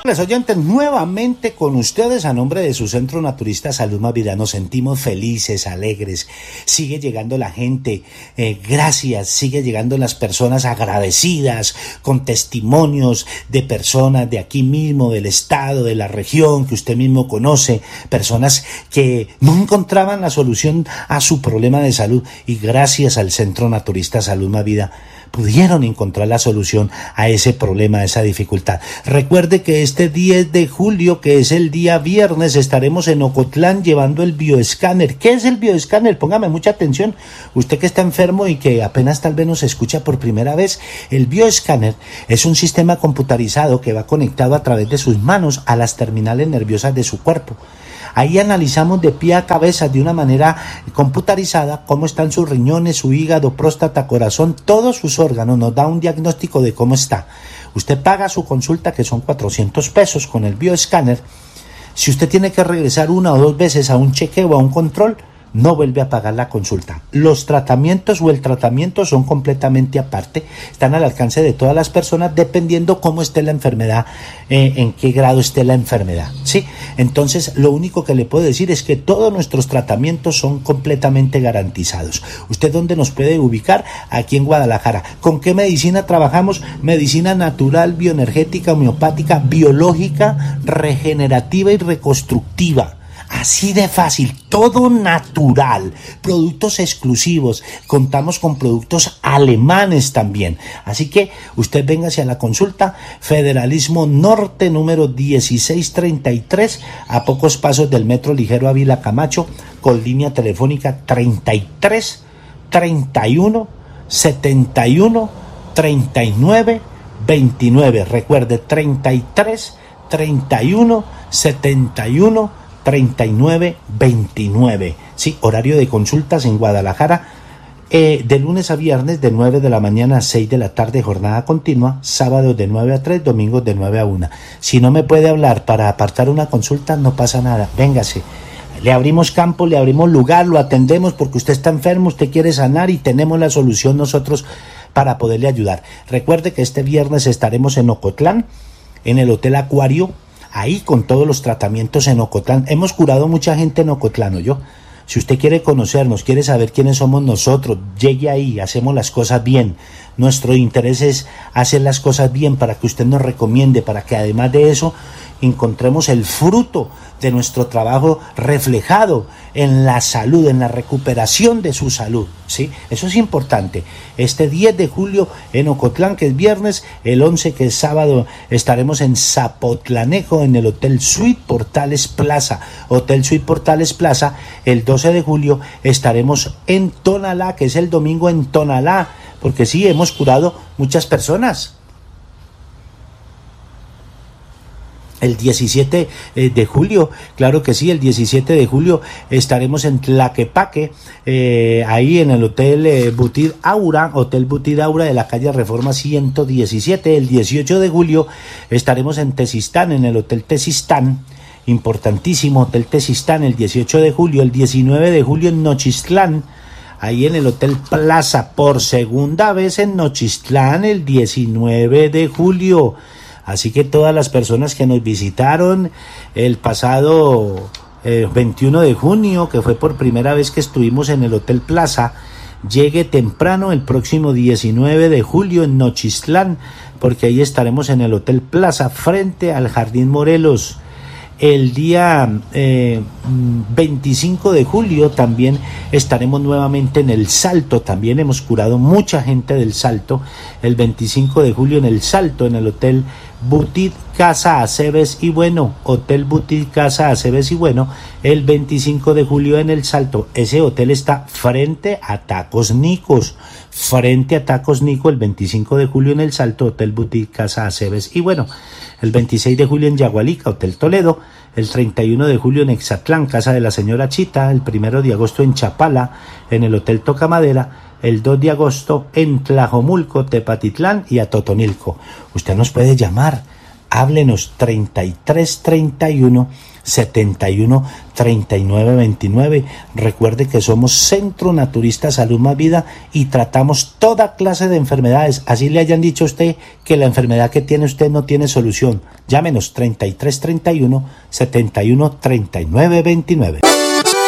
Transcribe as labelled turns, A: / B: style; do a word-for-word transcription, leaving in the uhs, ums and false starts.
A: Los oyentes, nuevamente con ustedes a nombre de su Centro Naturista Salud Más Vida. Nos sentimos felices, alegres. Sigue llegando la gente, eh, gracias, sigue llegando las personas agradecidas con testimonios de personas de aquí mismo, del estado, de la región que usted mismo conoce, personas que no encontraban la solución a su problema de salud y gracias al Centro Naturista Salud Más Vida pudieron encontrar la solución a ese problema, a esa dificultad. Recuerde que este diez de julio, que es el día viernes, estaremos en Ocotlán llevando el bioescáner. ¿Qué es el bioescáner? Póngame mucha atención. Usted que está enfermo y que apenas tal vez nos escucha por primera vez, el bioescáner es un sistema computarizado que va conectado a través de sus manos a las terminales nerviosas de su cuerpo. Ahí analizamos de pie a cabeza de una manera computarizada cómo están sus riñones, su hígado, próstata, corazón, todos sus órganos. Nos da un diagnóstico de cómo está. Usted paga su consulta, que son cuatrocientos pesos con el bioescáner. Si usted tiene que regresar una o dos veces a un chequeo o a un control, no vuelve a pagar la consulta. Los tratamientos o el tratamiento son completamente aparte, están al alcance de todas las personas dependiendo cómo esté la enfermedad, eh, en qué grado esté la enfermedad, ¿sí? Entonces, lo único que le puedo decir es que todos nuestros tratamientos son completamente garantizados. ¿Usted dónde nos puede ubicar? Aquí en Guadalajara. ¿Con qué medicina trabajamos? Medicina natural, bioenergética, homeopática, biológica, regenerativa y reconstructiva. Así de fácil, todo natural, productos exclusivos, contamos con productos alemanes también. Así que usted venga hacia la consulta, Federalismo Norte, número dieciséis treinta y tres, a pocos pasos del Metro Ligero Ávila Camacho, con línea telefónica treinta y tres, treinta y uno, setenta y uno, treinta y nueve, veintinueve. Recuerde, treinta y tres, treinta y uno, setenta y uno, treinta y nueve, veintinueve. Sí, horario de consultas en Guadalajara, eh, de lunes a viernes de nueve de la mañana a seis de la tarde, jornada continua, sábados de nueve a tres, domingos de nueve a una. Si no me puede hablar para apartar una consulta, no pasa nada, véngase. Le abrimos campo, le abrimos lugar, lo atendemos porque usted está enfermo, usted quiere sanar y tenemos la solución nosotros para poderle ayudar. Recuerde que este viernes estaremos en Ocotlán, en el Hotel Acuario, ahí con todos los tratamientos en Ocotlán. Hemos curado mucha gente en Ocotlán, ¿oyó? Si usted quiere conocernos, quiere saber quiénes somos nosotros, llegue ahí, hacemos las cosas bien. Nuestro interés es hacer las cosas bien para que usted nos recomiende, para que además de eso encontremos el fruto de nuestro trabajo reflejado en la salud, en la recuperación de su salud, ¿sí? Eso es importante. Este diez de julio en Ocotlán, que es viernes, el once, que es sábado, estaremos en Zapotlanejo, en el Hotel Suite Portales Plaza. Hotel Suite Portales Plaza. El doce de julio estaremos en Tonalá, que es el domingo en Tonalá, porque sí, hemos curado muchas personas. El diecisiete de julio, claro que sí, el diecisiete de julio estaremos en Tlaquepaque, eh, ahí en el Hotel eh, Butit Aura, Hotel Butit Aura de la calle Reforma ciento diecisiete. El dieciocho de julio estaremos en Tezistán, en el Hotel Tezistán, importantísimo Hotel Tezistán, el dieciocho de julio. El diecinueve de julio en Nochistlán, ahí en el Hotel Plaza, por segunda vez en Nochistlán, el diecinueve de julio. Así que todas las personas que nos visitaron el pasado eh, veintiuno de junio, que fue por primera vez que estuvimos en el Hotel Plaza, llegue temprano el próximo diecinueve de julio en Nochistlán, porque ahí estaremos en el Hotel Plaza frente al Jardín Morelos. El día eh, veinticinco de julio también estaremos nuevamente en El Salto. También hemos curado mucha gente del Salto. El veinticinco de julio en El Salto, en el Hotel Butit Casa Aceves y Bueno. Hotel Butit Casa Aceves y Bueno. El veinticinco de julio en El Salto. Ese hotel está frente a Tacos Nicos. Frente a Tacos Nico, el veinticinco de julio en El Salto, Hotel Butit Casa Aceves y Bueno. El veintiséis de julio en Yagualica, Hotel Toledo. El treinta y uno de julio en Exatlán, Casa de la Señora Chita. El primero de agosto en Chapala, en el Hotel Tocamadera. El dos de agosto en Tlajomulco, Tepatitlán y Atotonilco. Usted nos puede llamar, háblenos treinta y tres treinta y uno, setenta y uno, treinta y nueve veintinueve. Recuerde que somos Centro Naturista Salud Más Vida y tratamos toda clase de enfermedades. Así le hayan dicho a usted que la enfermedad que tiene usted no tiene solución. Llámenos treinta y tres treinta y uno, setenta y uno, treinta y nueve veintinueve.